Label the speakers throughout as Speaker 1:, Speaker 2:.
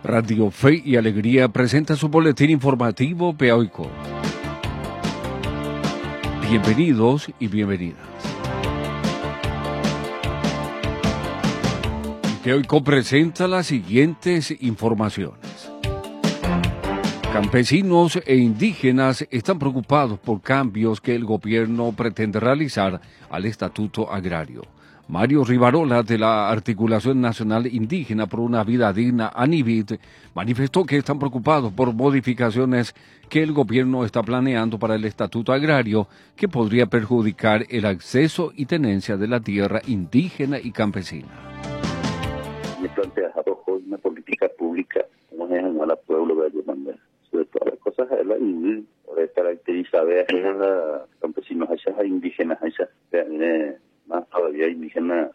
Speaker 1: Radio Fe y Alegría presenta su boletín informativo Peoico. Bienvenidos y bienvenidas. Peoico presenta las siguientes informaciones. Campesinos e indígenas están preocupados por cambios que el gobierno pretende realizar al Estatuto Agrario. Mario Rivarola, de la Articulación Nacional Indígena por una Vida Digna, ANIVID, manifestó que están preocupados por modificaciones que el gobierno está planeando para el Estatuto Agrario que podría perjudicar el acceso y tenencia de la tierra indígena y campesina.
Speaker 2: Me plantea una política pública como es en el pueblo de Ayamanda. Sobre todas las cosas, es la INDI, caracterizada a los campesinos, a indígenas, más todavía indígena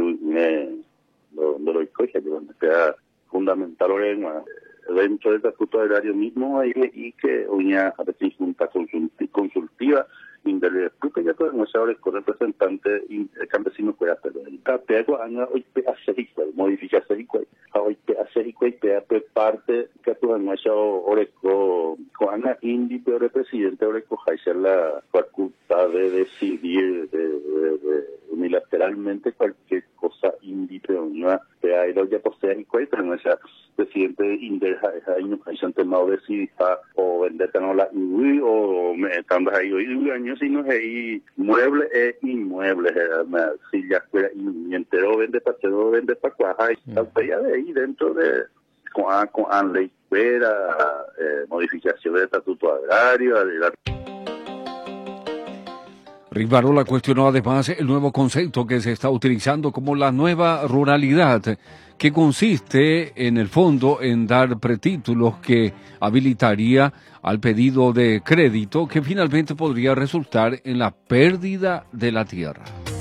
Speaker 2: lo escoge, donde sea fundamental dentro del estatuto agrario mismo y que una junta consultiva porque ya podemos saber con representantes campesinos que hasta pero año hoy hace modifica hoy hace parte que tú no has oreco con indi pero presidente oreco la facultad de decidir unilateralmente cualquier cosa indi pero no hay ya posee pero no sea presidente Inder hay un tema de decidir o vender la UI o estando ahí hoy años si no es ahí mueble e inmueble si ya fuera y entero vende para cuajar ya de ahí dentro de con ley fuera modificación del estatuto agrario
Speaker 1: Rivarola cuestionó además el nuevo concepto que se está utilizando como la nueva ruralidad, que consiste en el fondo en dar pretítulos que habilitaría al pedido de crédito que finalmente podría resultar en la pérdida de la tierra.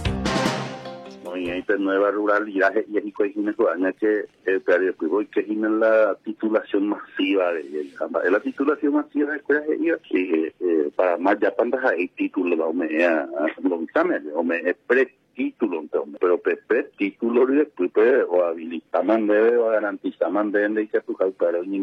Speaker 2: Y esta nueva ruralidad y es que es la titulación masiva de la titulación masiva de escuelas para más ya pandas hay títulos o me es pretítulo pero pretítulo y después o habilitaman debe o garantizaman debe que tu para